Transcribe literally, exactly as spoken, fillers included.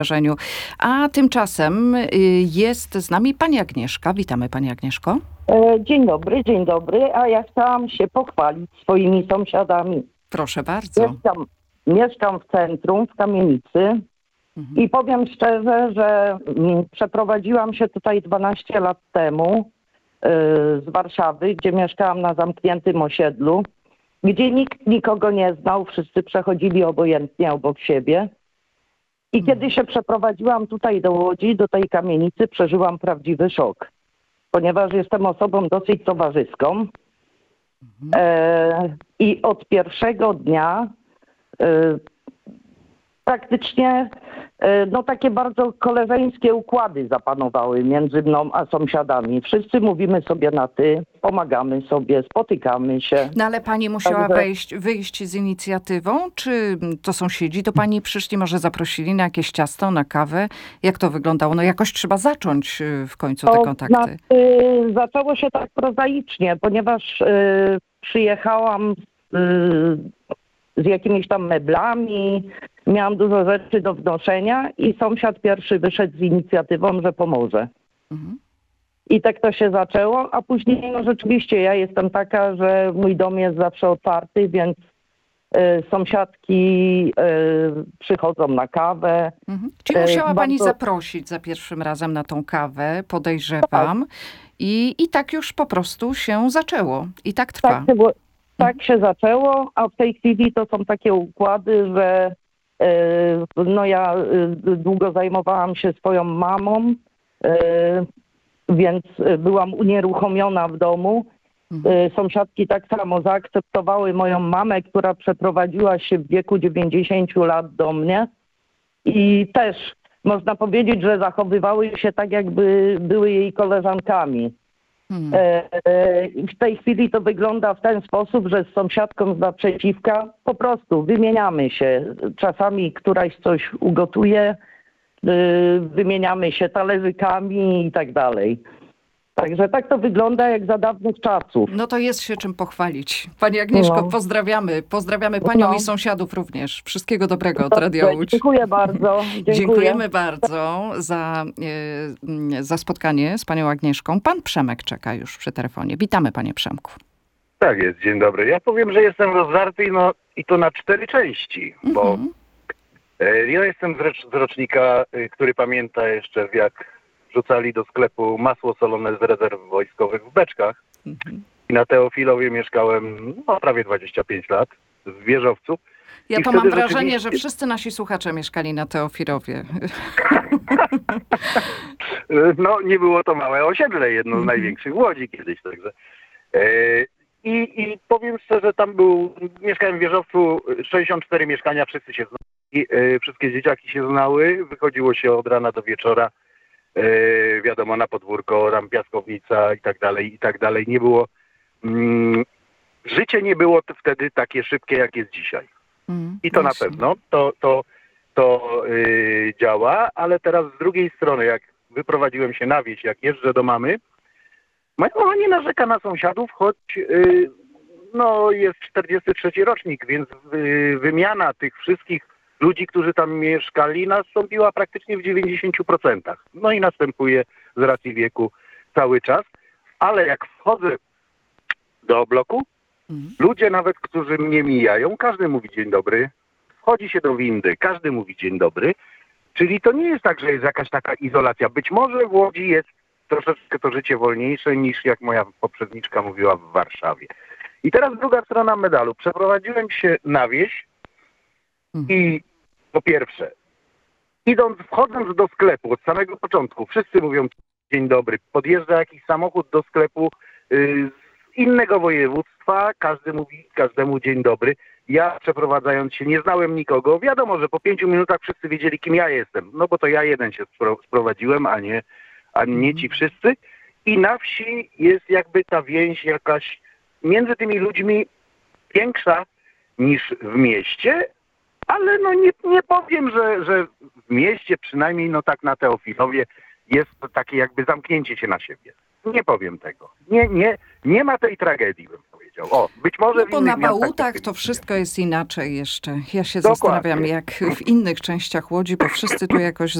wydarzeniu. A tymczasem jest z nami pani Agnieszka. Witamy pani Agnieszko. Dzień dobry, dzień dobry, a ja chciałam się pochwalić swoimi sąsiadami. Proszę bardzo. Mieszkam, mieszkam w centrum, w kamienicy mhm. i powiem szczerze, że mm, przeprowadziłam się tutaj dwanaście lat temu yy, z Warszawy, gdzie mieszkałam na zamkniętym osiedlu, gdzie nikt nikogo nie znał, wszyscy przechodzili obojętnie obok siebie. I mhm. kiedy się przeprowadziłam tutaj do Łodzi, do tej kamienicy, przeżyłam prawdziwy szok. Ponieważ jestem osobą dosyć towarzyską mhm. e, i od pierwszego dnia e, praktycznie e, no takie bardzo koleżeńskie układy zapanowały między mną a sąsiadami. Wszyscy mówimy sobie na ty, pomagamy sobie, spotykamy się. No ale pani musiała Także... wejść, wyjść z inicjatywą? Czy to sąsiedzi do pani przyszli, może zaprosili na jakieś ciasto, na kawę? Jak to wyglądało? No jakoś trzeba zacząć w końcu te to kontakty. Znaczy, zaczęło się tak prozaicznie, ponieważ y, przyjechałam y, z jakimiś tam meblami, miałam dużo rzeczy do wnoszenia i sąsiad pierwszy wyszedł z inicjatywą, że pomoże. Mhm. I tak to się zaczęło, a później no rzeczywiście ja jestem taka, że mój dom jest zawsze otwarty, więc y, sąsiadki y, przychodzą na kawę. Mhm. Czyli musiała y, pani bardzo... zaprosić za pierwszym razem na tą kawę, podejrzewam. Tak. I, I tak już po prostu się zaczęło. I tak trwa. Tak, było, tak mhm. się zaczęło, a w tej chwili to są takie układy, że y, no ja y, długo zajmowałam się swoją mamą, y, więc byłam unieruchomiona w domu. Mhm. Sąsiadki tak samo zaakceptowały moją mamę, która przeprowadziła się w wieku dziewięćdziesięciu lat do mnie. I też można powiedzieć, że zachowywały się tak, jakby były jej koleżankami. Mhm. W tej chwili to wygląda w ten sposób, że z sąsiadką z naprzeciwka po prostu wymieniamy się. Czasami któraś coś ugotuje, wymieniamy się talerzykami i tak dalej. Także tak to wygląda jak za dawnych czasów. No to jest się czym pochwalić. Pani Agnieszko, no. pozdrawiamy. Pozdrawiamy panią no. i sąsiadów również. Wszystkiego dobrego od Radia Łódź. Dziękuję bardzo. Dziękuję. Dziękujemy bardzo za, e, za spotkanie z panią Agnieszką. Pan Przemek czeka już przy telefonie. Witamy panie Przemku. Tak jest, dzień dobry. Ja powiem, że jestem rozdarty no, i to na cztery części, mm-hmm. bo ja jestem z rocznika, który pamięta jeszcze, jak rzucali do sklepu masło solone z rezerw wojskowych w beczkach. Mm-hmm. I na Teofilowie mieszkałem no, prawie dwadzieścia pięć lat, w Wieżowcu. Ja I to mam wrażenie, rzeczywiście... że wszyscy nasi słuchacze mieszkali na Teofilowie. No nie było to małe osiedle, jedno z mm-hmm. największych w Łodzi kiedyś, także... E- I, I powiem szczerze, tam był, mieszkałem w Wieżowcu, sześćdziesiąt cztery mieszkania, wszyscy się znali, yy, wszystkie dzieciaki się znały, wychodziło się od rana do wieczora, yy, wiadomo, na podwórko, tam piaskownica i tak dalej, i tak dalej. Nie było, mm, życie nie było wtedy takie szybkie, jak jest dzisiaj. Mm, I to właśnie. Na pewno, to, to, to yy, działa, ale teraz z drugiej strony, jak wyprowadziłem się na wieś, jak jeżdżę do mamy, moja mama nie narzeka na sąsiadów, choć yy, no, jest czterdziesty trzeci rocznik, więc yy, wymiana tych wszystkich ludzi, którzy tam mieszkali, nastąpiła praktycznie w dziewięćdziesięciu procentach. No i następuje z racji wieku cały czas. Ale jak wchodzę do bloku, mm. ludzie nawet, którzy mnie mijają, każdy mówi dzień dobry. Wchodzi się do windy, każdy mówi dzień dobry. Czyli to nie jest tak, że jest jakaś taka izolacja. Być może w Łodzi jest troszeczkę to życie wolniejsze niż, jak moja poprzedniczka mówiła, w Warszawie. I teraz druga strona medalu. Przeprowadziłem się na wieś i po pierwsze, idąc, wchodząc do sklepu od samego początku, wszyscy mówią dzień dobry. Podjeżdża jakiś samochód do sklepu yy, z innego województwa, każdy mówi każdemu dzień dobry. Ja przeprowadzając się nie znałem nikogo. Wiadomo, że po pięciu minutach wszyscy wiedzieli, kim ja jestem. No bo to ja jeden się spro- sprowadziłem, a nie a nie ci wszyscy. I na wsi jest jakby ta więź jakaś między tymi ludźmi większa niż w mieście, ale no nie, nie powiem, że, że w mieście przynajmniej no tak na Teofilowie jest to takie jakby zamknięcie się na siebie. Nie powiem tego. Nie, nie, nie ma tej tragedii, bym powiedział. powiedział. O, być może No w bo innych na miastach Bałutach tak to wszystko jest inaczej jeszcze. Ja się Dokładnie. zastanawiam, jak w innych częściach Łodzi, bo wszyscy tu jakoś